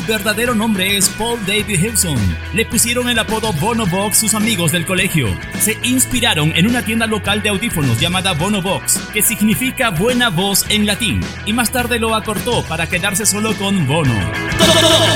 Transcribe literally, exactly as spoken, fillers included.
verdadero nombre es Paul David Hewson. Le pusieron el apodo Bono Box sus amigos del colegio. Se inspiraron en una tienda local de audífonos llamada Bono Box, que significa buena voz en latín, y más tarde lo acortó para quedarse solo con Bono.